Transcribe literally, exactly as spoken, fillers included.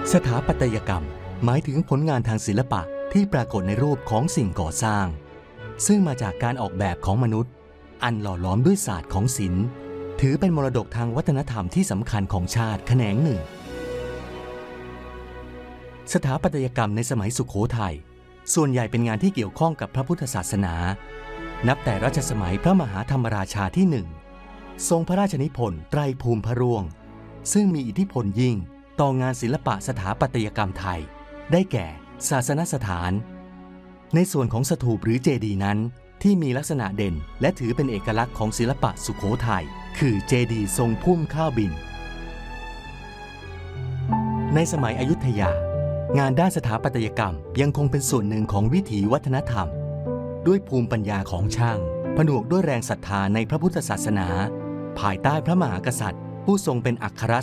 สถาปัตยกรรมหมายถึงผลงานทางศิลปะที่ปรากฏในรูปของสิ่งก่อสร้างซึ่งมาจากการออกแบบของมนุษย์อันหล่อหลอมด้วยศาสตร์ของศิลป์ถือเป็นมรดกทางวัฒนธรรมที่สำคัญของชาติแขนงหนึ่งสถาปัตยกรรมในสมัยสุโขทัยส่วนใหญ่เป็นงานที่เกี่ยวข้องกับพระพุทธศาสนานับแต่รัชสมัยพระมหาธรรมราชาที่หนึ่งทรงพระราชนิพนธ์ไตรภูมิพระร่วงซึ่งมีอิทธิพลยิ่งต่องานศิลปะสถาปัตยกรรมไทยได้แก่ศาสนสถานในส่วนของสถูปหรือเจดีย์นั้นที่มีลักษณะเด่นและถือเป็นเอกลักษณ์ของศิลปะสุโขทัยคือเจดีย์ทรงพุ่มข้าวบินในสมัยอยุธยางานด้านสถาปัตยกรรมยังคงเป็นส่วนหนึ่งของวิถีวัฒนธรรมด้วยภูมิปัญญาของช่างผนวกด้วยแรงศรัทธาในพระพุทธศาสนาภายใต้พระมหากษัตริย์ผู้ทรงเป็นอัคร